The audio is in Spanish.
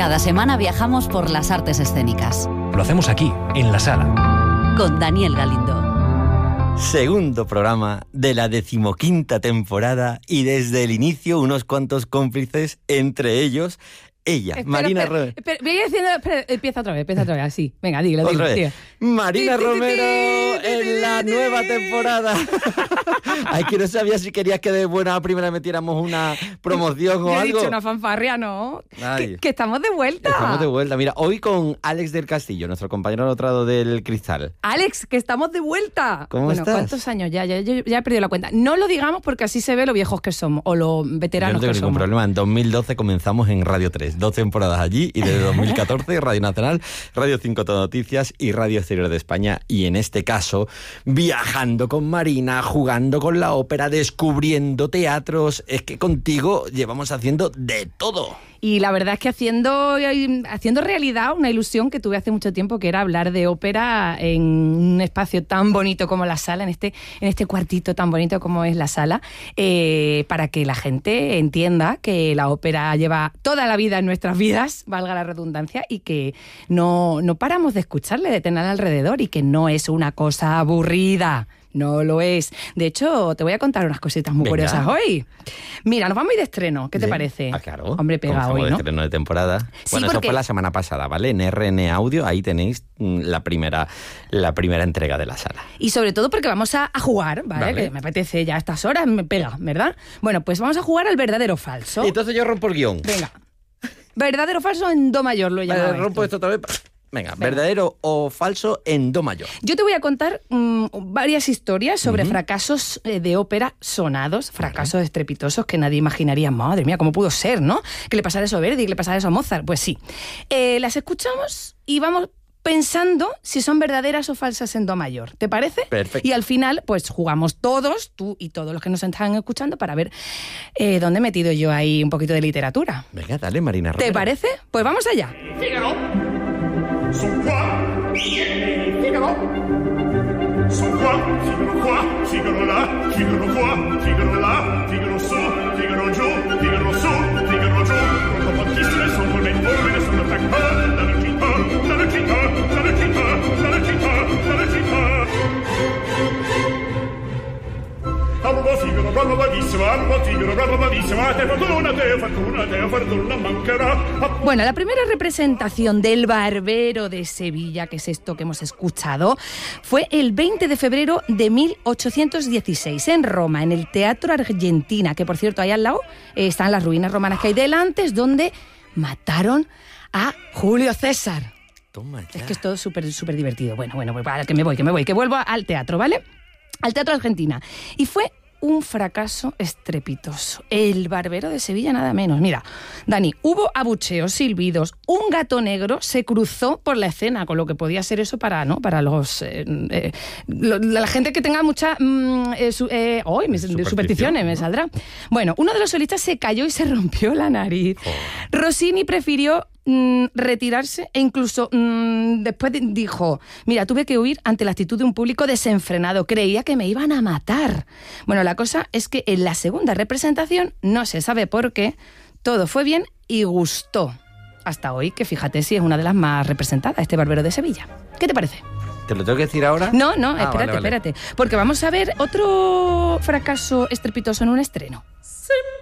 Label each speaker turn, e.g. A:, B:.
A: Cada semana viajamos por las artes escénicas.
B: Lo hacemos aquí, en La Sala.
A: Con Daniel Galindo.
C: Segundo programa de la 15ª temporada y desde el inicio unos cuantos cómplices, entre ellos ella, Marina Romero.
D: Empieza otra vez, así. Venga, dilo.
C: Marina Romero en la nueva temporada. Ay, que no sabía si querías que de buena primera metiéramos una promoción o
D: he
C: algo.
D: He dicho una fanfarria, ¿no? Que estamos de vuelta.
C: Estamos de vuelta. Mira, hoy con Alex del Castillo, nuestro compañero al otro lado del cristal.
D: Alex, que estamos de vuelta.
C: ¿Cómo estás?
D: ¿Cuántos años ya? Ya he perdido la cuenta. No lo digamos porque así se ve lo viejos que somos o lo veteranos que somos.
C: Yo no tengo ningún problema. En 2012 comenzamos en Radio 3. 2 temporadas allí y desde 2014 Radio Nacional, Radio 5 Todo Noticias y Radio Exterior de España. Y en este caso, viajando con Marina, jugando con la ópera, descubriendo teatros. Es que contigo llevamos haciendo de todo.
D: Y la verdad es que haciendo realidad una ilusión que tuve hace mucho tiempo, que era hablar de ópera en un espacio tan bonito como la sala, en este cuartito tan bonito como es la sala, para que la gente entienda que la ópera lleva toda la vida en nuestras vidas, valga la redundancia, y que no paramos de escucharle, de tener alrededor, y que no es una cosa aburrida. No lo es. De hecho, te voy a contar unas cositas muy curiosas hoy. Mira, nos vamos a ir de estreno. ¿Qué te parece?
C: Ah, claro.
D: Hombre, pega hoy, ¿no?
C: De estreno de temporada.
D: Sí,
C: bueno,
D: porque...
C: eso fue la semana pasada, ¿vale? En RN Audio, ahí tenéis la primera entrega de la sala.
D: Y sobre todo porque vamos a jugar, ¿vale? Que me apetece ya a estas horas, me pega, ¿verdad? Bueno, pues vamos a jugar al verdadero o falso.
C: Y entonces yo rompo el guión.
D: Venga. Verdadero o falso en do mayor lo llamaba.
C: Rompo esto otra vez. Venga, verdadero o falso en do mayor.
D: Yo te voy a contar varias historias sobre fracasos de ópera sonados, fracasos estrepitosos que nadie imaginaría. Madre mía, ¿cómo pudo ser, no? Que le pasara eso a Verdi, que le pasara eso a Mozart. Pues sí. Las escuchamos y vamos pensando si son verdaderas o falsas en do mayor. ¿Te parece?
C: Perfecto.
D: Y al final, pues jugamos todos, tú y todos los que nos están escuchando, para ver dónde he metido yo ahí un poquito de literatura.
C: Venga, dale, Marina Romero.
D: ¿Te parece? Pues vamos allá.
E: Figaro. Son qua, Figaro. Son qua, Figaro là, Figaro qua, Figaro là, Figaro su, Figaro giù, Figaro su, Figaro giù. Con pochissime sono come informe, sono attaccate dalla città, dalla città, dalla città, dalla città, dalla città. Figaro, bravo, bravissima, te fortuna mancherà.
D: Bueno, la primera representación del Barbero de Sevilla, que es esto que hemos escuchado, fue el 20 de febrero de 1816 en Roma, en el Teatro Argentina, que por cierto ahí al lado están las ruinas romanas que hay delante, es donde mataron a Julio César.
C: Toma ya.
D: Es que es todo súper divertido. Bueno, pues para que me voy, que vuelvo al teatro, ¿vale? Al Teatro Argentina. Y fue un fracaso estrepitoso. El Barbero de Sevilla, nada menos. Mira, Dani, hubo abucheos, silbidos, un gato negro se cruzó por la escena, con lo que podía ser eso para los la gente que tenga muchas supersticiones, me saldrá. Bueno, uno de los solistas se cayó y se rompió la nariz. Rossini prefirió retirarse e incluso después dijo: mira, tuve que huir ante la actitud de un público desenfrenado, creía que me iban a matar. Bueno, la cosa es que en la segunda representación, no se sabe por qué, todo fue bien y gustó. Hasta hoy, que fíjate si es una de las más representadas, este Barbero de Sevilla. ¿Qué te parece?
C: ¿Te lo tengo que decir ahora?
D: No, espérate. Porque vamos a ver otro fracaso estrepitoso en un estreno.